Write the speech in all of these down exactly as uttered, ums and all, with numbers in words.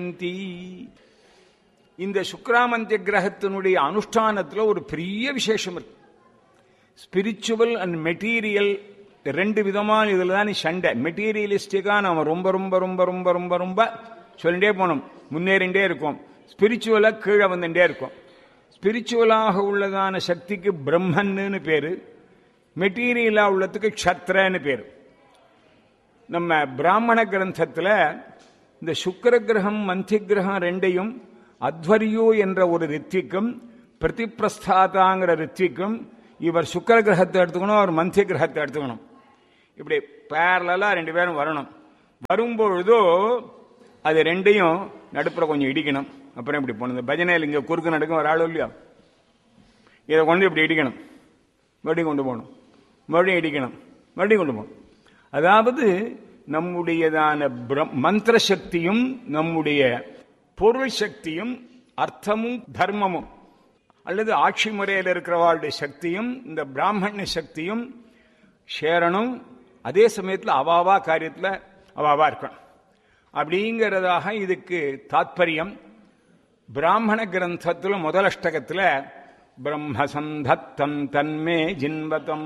இந்த சுக்ராமந்திய கிரகத்தினுடைய அனுஷ்டானத்தில் ஒரு பெரிய விசேஷம் இருக்கு. ஸ்பிரிச்சுவல் அண்ட் மெட்டீரியல் ரெண்டு விதமான இதுல தான் சண்டை. மெட்டீரியலிஸ்டிக்கா நாம ரொம்ப ரொம்ப ரொம்ப ரொம்ப ரொம்ப ரொம்ப சொல்லிட்டே போனோம், முன்னேறிண்டே இருக்கும். ஸ்பிரிச்சுவலா கீழே வந்துட்டே இருக்கும். ஸ்பிரிச்சுவலாக உள்ளதான சக்திக்கு பிரம்மன்னு பேரு, மெட்டீரியலா உள்ளதுக்கு க்ஷத்ரன்னு பேரு. நம்ம பிராமண கிரந்தத்தில் இந்த சுக்கர கிரகம் மந்தி கிரகம் ரெண்டையும் அத்வரியோ என்ற ஒரு ரித்விக்கும் பிரதிப்பிரஸ்தாதாங்கிற ரித்விக்கும் இவர் சுக்கர கிரகத்தை எடுத்துக்கணும், அவர் மந்தி கிரகத்தை எடுத்துக்கணும். இப்படி பேரலா ரெண்டு பேரும் வரணும். வரும்பொழுதோ அது ரெண்டையும் நடுப்புற கொஞ்சம் இடிக்கணும். அப்புறம் இப்படி போகணும். பஜனையில் இங்கே குறுக்கு நடக்கும் ஒரு ஆளோ இல்லையா, இதை கொண்டு இப்படி இடிக்கணும், மறுபடியும் கொண்டு போகணும், மறுபடியும் இடிக்கணும், மறுபடியும் கொண்டு போகணும். அதாவது நம்முடையதான மந்திர சக்தியும் நம்முடைய பொருள் சக்தியும் அர்த்தமும் தர்மமும் அல்லது ஆட்சி முறையில் இருக்கிறவாளுடைய சக்தியும் இந்த பிராமண சக்தியும் சேரணும். அதே சமயத்தில் அவாவா காரியத்தில் அவாவா இருக்கணும். அப்படிங்கிறதாக இதுக்கு தாத்பரியம். பிராமண கிரந்தத்தில் முதலஷ்டகத்தில் பிரம்ம சந்தத்தம் தன்மே ஜின்வதம்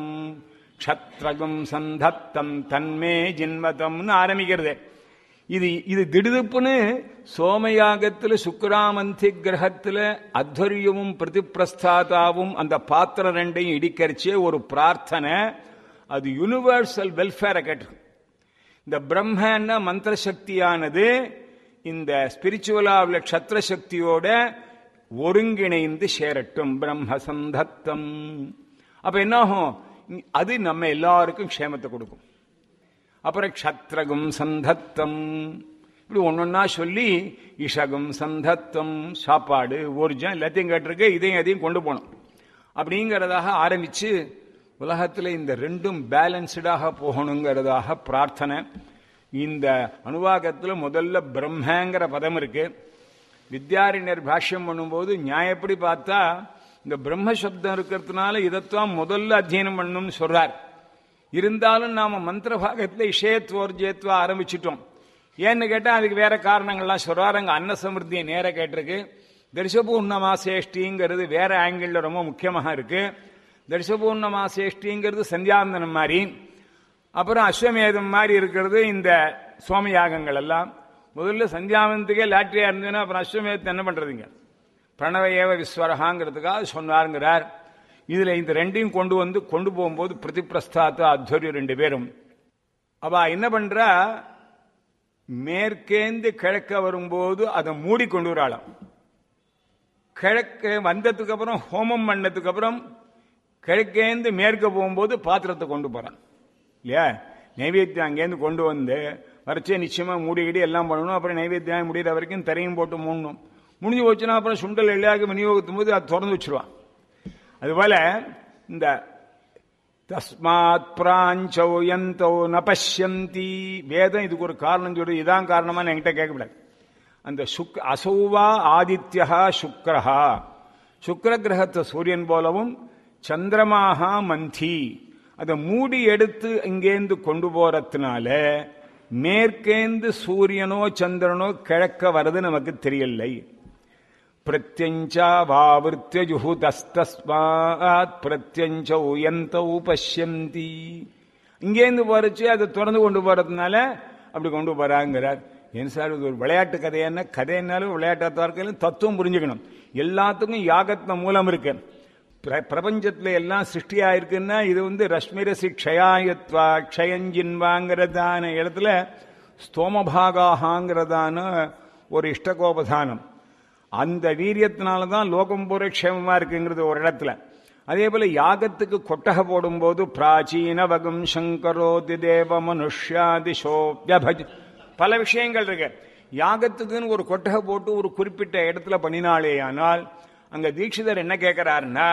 க்ஷத்ரகம் சந்தத்தம் தன்மே ஜின்வதம்னு ஆரம்பிக்கிறது. இது இது திடுதுப்புன்னு சோமயாகத்தில் சுக்ராமந்தி கிரகத்தில் அத்வரியமும் பிரதிப்பிரஸ்தாதாவும் அந்த பாத்திரம் ரெண்டையும் இடிக்கரிச்சே ஒரு பிரார்த்தனை. அது யூனிவர்சல் வெல்ஃபேரை கேட்டு இந்த பிரம்ம மந்திர சக்தியானது இந்த ஸ்பிரிச்சுவலா உள்ள க்ஷத்ர சக்தியோட ஒருங்கிணைந்து சேரட்டும். பிரம்ம சந்தத்தம். அப்ப என்னாகும், அது நம்ம எல்லாருக்கும் க்ஷேமத்தை கொடுக்கும். அப்புறம் க்ஷத்ரகும் சந்தத்தம் இப்படி ஒன்னொன்னா சொல்லி இஷகும் சந்தத்தம் சாப்பாடு ஊர்ஜம் எல்லாத்தையும் கேட்டிருக்கு. இதையும் அதையும் கொண்டு போனோம் அப்படிங்கிறதாக ஆரம்பிச்சு உலகத்தில் இந்த ரெண்டும் பேலன்ஸ்டாக போகணுங்கிறதாக பிரார்த்தனை. இந்த அனுவாகத்தில் முதல்ல பிரம்மங்கிற பதம் இருக்கு. வித்யாரண்யர் பாஷ்யம் பண்ணும்போது நியாயப்படி பார்த்தா இந்த பிரம்ம சப்தம் இருக்கிறதுனால இதைத்தான் முதல்ல அத்தியனம் பண்ணணும்னு சொல்றார். இருந்தாலும் நாம மந்திர பாகத்தில் இஷயத்வோர்ஜயத்வா ஆரம்பிச்சிட்டோம். ஏன்னு கேட்டால் அதுக்கு வேற காரணங்கள்லாம் சொல்றாரு. அங்கே அன்ன சமிருத்தியை நேர கேட்டிருக்கு. தரிசபூர்ணமாசேஷ்டிங்கிறது வேற ஆங்கிள் ரொம்ப முக்கியமாக இருக்கு. தரிசபூர்ணமாசேஷ்டிங்கிறது சந்தியாவந்தனம் மாதிரி, அப்புறம் அஸ்வமேதம் மாதிரி இருக்கிறது இந்த சோமயாகங்கள் எல்லாம். முதல்ல சந்தியாவந்தத்துக்கே லாட்ரியா இருந்ததுன்னா அப்புறம் அஸ்வமேதத்தை என்ன பண்றதுங்க, பிரணவ ஏவ விஸ்வரகாங்கிறதுக்காக சொன்னாருங்கிறார். இதுல இந்த ரெண்டையும் கொண்டு வந்து கொண்டு போகும்போது பிரதிப்பிரஸ்தாத்த அத்வரியம் ரெண்டு பேரும் அவ என்ன பண்றா, மேற்கேந்து கிழக்க வரும்போது அதை மூடி கொண்டு வராளாம். கிழக்க வந்ததுக்கு அப்புறம் ஹோமம் பண்ணதுக்கு அப்புறம் கிழக்கேந்து மேற்க போகும்போது பாத்திரத்தை கொண்டு போறான் இல்லையா. நைவேத்தியம் அங்கேருந்து கொண்டு வந்து வரைச்சே நிச்சயமா மூடிக்கிடி எல்லாம் பண்ணணும். அப்புறம் நைவேத்தியம் முடிகிற வரைக்கும் தரையும் போட்டு மூடணும். முடிஞ்சு போச்சுன்னா அப்புறம் சுண்டல் எல்லாம் விநியோகத்தும் போது அது திறந்து வச்சிருவான். அதுபோல இந்த தஸ்மாத் பிராஞ்சோ யந்தோ நபஷ்யந்தி வேதம் இதுக்கு ஒரு காரணம் சொல்லி இதான் காரணமா என்கிட்ட கேட்கக்கூடாது. அந்த சுக் அசௌவா ஆதித்யா சுக்ரஹா, சுக்ர கிரகத்தை சூரியன் போலவும் சந்திரமாகா மந்தி அதை மூடி எடுத்து இங்கேந்து கொண்டு போறதுனால மேற்கேந்து சூரியனோ சந்திரனோ கிழக்க வர்றது நமக்கு தெரியலை. பிரத்யஞ்சா வாவிருத்திய ஜுஹுதஸ்தஸ்மாத் பிரத்யஞ்சௌ யந்தௌ பஷ்யந்தி. இங்கேருந்து போறச்சு அதை திறந்து கொண்டு போறதுனால அப்படி கொண்டு போறாங்கிறார். ஏன் சார் இது ஒரு விளையாட்டு கதையான கதைனாலும் விளையாட்டாக இருக்க தத்துவம் புரிஞ்சுக்கணும். எல்லாத்துக்கும் யாகத்தின் மூலம் இருக்கு. பிரபஞ்சத்துல எல்லாம் சிருஷ்டியா இருக்குன்னா இது வந்து ரஷ்மிரசி க்ஷயாயத்வா க்ஷயஞ்சின்வாங்கிறதான இடத்துல ஸ்தோமபாகாங்கிறதான ஒரு இஷ்டகோபதானம். அந்த வீரியத்தினாலதான் லோகம் பூரா க்ஷேமமா இருக்குங்கிறது ஒரு இடத்துல. அதே போல யாகத்துக்கு கொட்டகை போடும்போது பிராச்சீன வகம் சங்கரோதி தேவ மனுஷ்யாதிஷோப்யபஜ் பல விஷயங்கள் இருக்கு. யாகத்துக்குன்னு ஒரு கொட்டகை போட்டு ஒரு குறிப்பிட்ட இடத்துல பண்ணினாலேயானால் அங்க தீட்சிதர் என்ன கேட்கிறாருன்னா,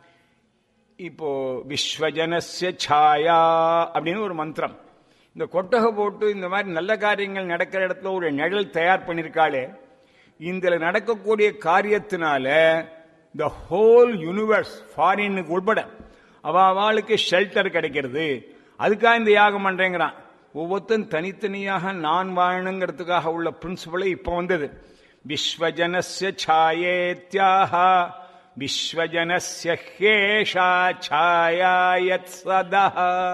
இப்போ விஸ்வஜனஸ்ய சாயா அப்படின்னு ஒரு மந்திரம். இந்த கொட்டகை போட்டு இந்த மாதிரி நல்ல காரியங்கள் நடக்கிற இடத்துல ஒரு நிழல் தயார் பண்ணிருக்காளே, இந்த நடக்கக்கூடிய காரியத்தினால த ஹோல் யூனிவர்ஸ் ஃபாரினுக்கு உட்பட அவளுக்கு ஷெல்டர் கிடைக்கிறது. அதுக்காக இந்த யாகம் பண்றேங்கிறான். ஒவ்வொருத்தரும் தனித்தனியாக நான் வாழணுங்கிறதுக்காக உள்ள பிரின்சிபலை இப்ப வந்தது. விஸ்வஜனஸ்ய சாயேத்யாக விஸ்வஜனஸ்ய ஹேஷா சாயாயத் சதஹ.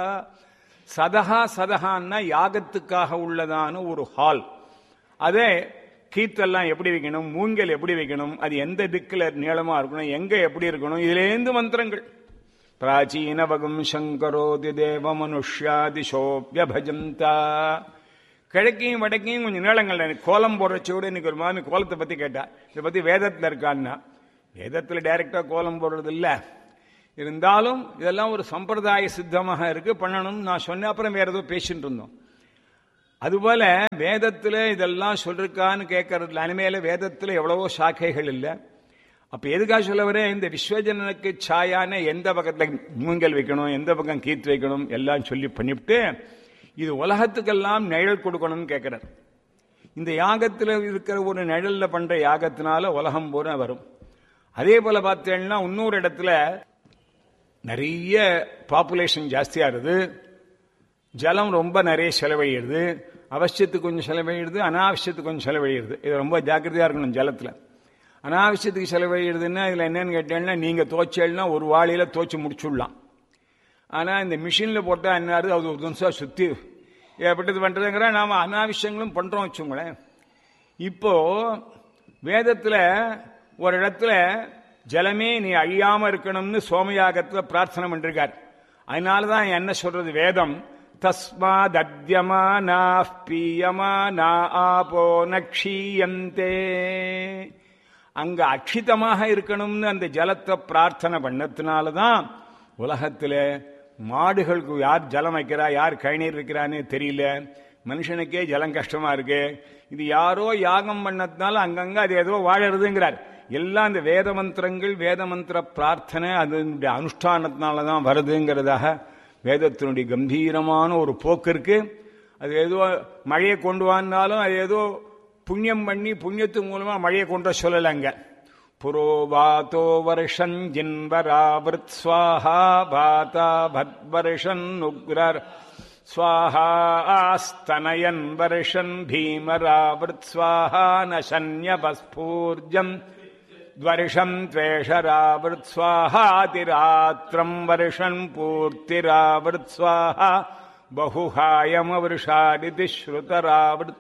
சதஹா சதஹான்னா யாகத்துக்காக உள்ளதான ஒரு ஹால். அதே கீத்தெல்லாம் எப்படி வைக்கணும், மூங்கல் எப்படி வைக்கணும், அது எந்த திக்கில் நீளமா இருக்கணும், எங்க எப்படி இருக்கணும், இதுலேருந்து மந்திரங்கள். பிராச்சீன வகம் சங்கரோதி தேவ மனுஷ்யாதிசோபியபஜந்தா. கிழக்கையும் வடக்கையும் கொஞ்சம் நீளங்கள். கோலம் போடுறச்சோடு இன்னைக்கு ஒரு மாமி கோலத்தை பத்தி கேட்டா, இதை பத்தி வேதத்தில் இருக்கான்னா, வேதத்துல டைரக்டா கோலம் போடுறது இல்ல, இருந்தாலும் இதெல்லாம் ஒரு சம்பிரதாய சித்தமாக இருக்கு, பண்ணணும். நான் சொன்ன அப்புறம் வேற ஏதோ பேசிட்டு இருந்தோம். அதுபோல வேதத்துல இதெல்லாம் சொல்லிருக்கான்னு கேட்கறதுல அனிமேல வேதத்துல எவ்வளவோ சாக்கைகள் இல்லை. அப்ப எதுக்காக சொல்ல வரேன், இந்த விஸ்வஜனனுக்கு சாயான எந்த பக்கத்துல மூங்கல் வைக்கணும், எந்த பக்கம் கீத்து வைக்கணும் எல்லாம் சொல்லி பண்ணிவிட்டு இது உலகத்துக்கெல்லாம் நிழல் கொடுக்கணும்னு கேட்கிறார். இந்த யாகத்துல இருக்கிற ஒரு நிழல்ல பண்ற யாகத்தினால உலகம் பூரா வரும். அதே போல பார்த்தேன்னா இன்னொரு இடத்துல நிறைய பாப்புலேஷன் ஜாஸ்தியா இருது, ஜலம் ரொம்ப நிறைய செலவழிடுது, அவசியத்துக்கு கொஞ்சம் செலவழிடுது, அனாவசியத்துக்கு கொஞ்சம் செலவழிடுது. இது ரொம்ப ஜாக்கிரதையா இருக்கணும். ஜலத்துல அனாவசியத்துக்கு செலவழிடுதுன்னா இதுல என்னன்னு கேட்டேன்னா, நீங்க தோச்சல்னா ஒரு வாளியில தோச்சு முடிச்சுடலாம். ஆனா இந்த மிஷின்ல போட்டா என்ன, அது ஒரு நிமிஷம் சுத்தி எப்படிது பண்றதுங்கிற நாம அனாவசியங்களும் பண்றோம் வச்சுங்களேன். இப்போ வேதத்துல ஒரு இடத்துல ஜலமே நீ அழியாம இருக்கணும்னு சோமயாகத்துல பிரார்த்தனை பண்ணிருக்கார். அதனாலதான் என்ன சொல்றது வேதம், தஸ்மாத் அத்யமானா பீயமானா ஆபோ நக்ஷீயந்தே. அங்க அக்ஷிதமாக இருக்கணும்னு அந்த ஜலத்தை பிரார்த்தனை பண்ணதுனாலதான் உலகத்துல மாடுகளுக்கு யார் ஜலம் வைக்கிறா, யார் கழிநீர் வைக்கிறான்னு தெரியல, மனுஷனுக்கே ஜலம் கஷ்டமா இருக்கு. இது யாரோ யாகம் பண்ணதுனால அங்கங்க அது ஏதோ வாழறதுங்கிறார். எல்லாம் இந்த வேத மந்திரங்கள், வேத மந்திர பிரார்த்தனை அதனுடைய அனுஷ்டானத்தினாலதான் வருதுங்கிறதாக வேதத்தினுடைய கம்பீரமான ஒரு போக்கு இருக்கு. அது ஏதோ மழையை கொண்டு வந்தாலும் அது ஏதோ புண்ணியம் பண்ணி புண்ணியத்து மூலமா மழையை கொண்டு சொல்லலங்க. புரோவாதோ வருஷன் ஜின்வராவிருத் ஸ்வாஹா பாதா பத்வர்ஷன் உக்ரர் ஸ்வாஹா ஆஸ்தனயன் வருஷன் பீமராவிருத் ஸ்வாஹா நசன்யபஸ்பூர்ஜம் द्वर्षं त्वेषरावृत् स्वाहातिरात्रं वर्षन् पूर्तिरावृत् स्वाहा बहुहायमवृषादिति श्रुतरावृत्.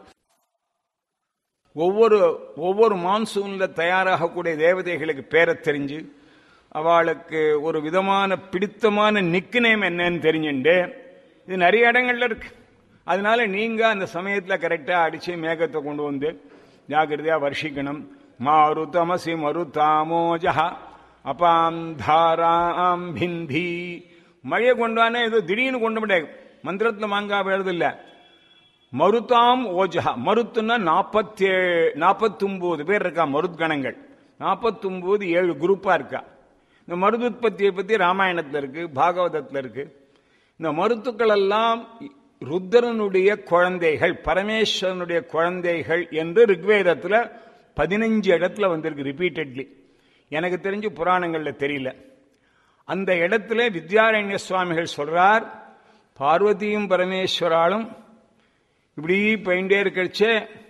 ஒவ்வொரு ஒவ்வொரு மான்சூன்ல தயாராகக்கூடிய தேவதைகளுக்கு பேரை தெரிஞ்சு அவளுக்கு ஒரு விதமான பிடித்தமான நிக்கு நேம் என்னன்னு தெரிஞ்சுண்டு இது நிறைய இடங்கள்ல இருக்கு. அதனால நீங்க அந்த சமயத்துல கரெக்டா அடிச்சு மேகத்தை கொண்டு வந்து ஜாகிரதையா வருஷிக்கணும். மாருதமசி மருதாமோஜஹ அபாம் தாராம் பிந்தி. மழையை கொண்டானே ஏதோ திடீர்னு கொண்டு முடியாது, மந்திரத்துல மாங்கா எழுது இல்ல. மருதாம் ஓஜஹா, மருத்துன்னா நாற்பத்தி நாற்பத்தி ஒன்பது பேர் இருக்கா மருத்கணங்கள். நாற்பத்தி ஒன்பது ஏழு குரூப்பா இருக்கா. இந்த மருதுத்பத்தியை பத்தி ராமாயணத்துல இருக்கு, பாகவதத்துல இருக்கு. இந்த மருத்துக்கள் எல்லாம் ருத்ரனுடைய குழந்தைகள், பரமேஸ்வரனுடைய குழந்தைகள் என்று ரிக்வேதத்துல பதினஞ்சு இடத்துல வந்திருக்கு ரிப்பீட்டட்லி. எனக்கு தெரிஞ்சு புராணங்கள்ல தெரியல. அந்த இடத்துல வித்யாரண்ய சுவாமிகள் சொல்றார், பார்வதியும் பரமேஸ்வராலும் இப்படி போயிட்டே இருக்கச்சே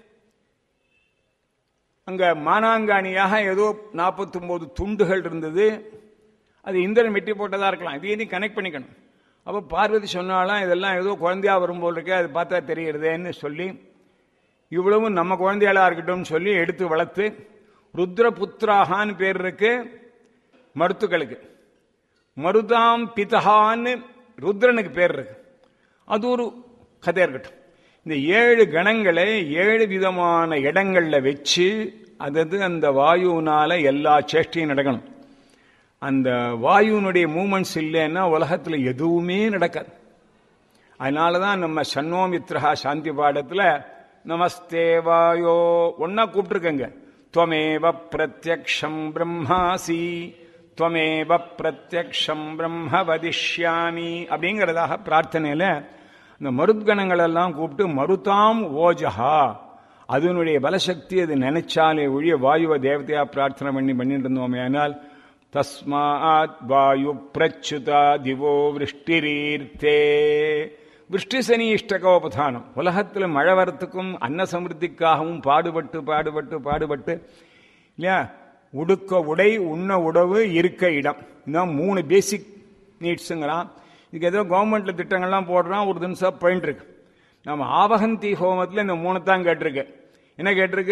அங்க மானாங்காணியாக ஏதோ நாற்பத்தி ஒன்பது துண்டுகள் இருந்தது. அது இந்திரன் வெட்டி போட்டதா இருக்கலாம், இதையும் கனெக்ட் பண்ணிக்கணும். அப்போ பார்வதி சொன்னாலும் இதெல்லாம் ஏதோ குழந்தையா வரும்போது இருக்கு, அது பார்த்தா தெரிகிறதேன்னு சொல்லி இவ்வளவும் நம்ம குழந்தைகளா இருக்கட்டும் சொல்லி எடுத்து வளர்த்து ருத்ரபுத்திராகான்னு பேர் இருக்கு மருத்துக்களுக்கு. மருதாம் பிதஹான்னு ருத்ரனுக்கு பேர் இருக்கு. அது ஒரு கதை இருக்கட்டும். இந்த ஏழு கணங்களை ஏழு விதமான இடங்கள்ல வச்சு அதது அந்த வாயுனால எல்லா சேஷ்டையும் நடக்கணும். அந்த வாயுனுடைய மூமெண்ட்ஸ் இல்லைன்னா உலகத்துல எதுவுமே நடக்காது. அதனாலதான் நம்ம சன்னோமித்ரஹா சாந்தி பாடத்துல நமஸ்தே வாயோ ஒன்னா கூப்பிட்டுருக்கங்க. त्वमेव प्रत्यक्षं ब्रह्मासि त्वमेव प्रत्यक्षं ब्रह्म वदिष्यामि அப்படிங்கறதாக பிரார்த்தனையில இந்த மருத்கணங்கள் எல்லாம் கூப்பிட்டு மருதாம் ஓஜஹா, அதனுடைய பலசக்தி அது நினைச்சாலே ஒழிய வாயுவ தேவதையா பிரார்த்தனை பண்ணி பண்ணிட்டு இருந்தோமே. ஆனால் தஸ்மாத் வாயு பிரச்சுதா திவோ விருஷ்டிரீர்த்தே, விஷ்டி சனி இஷ்டகோபதானம். உலகத்தில் மழை வரத்துக்கும் அன்ன சமிருத்திக்காகவும் பாடுபட்டு பாடுபட்டு பாடுபட்டு இல்லையா, உடுக்க உடை, உண்ண உணவு, இருக்க இடம், இந்த மூணு பேசிக் நீட்ஸுங்கிறான். இதுக்கு ஏதோ கவர்மெண்ட்ல திட்டங்கள்லாம் போடுறான், ஒரு தினசா போயிட்டு இருக்கு. நம்ம ஆவகந்தி ஹோமத்தில் இந்த மூணு தான் கேட்டிருக்கு. என்ன கேட்டிருக்கு?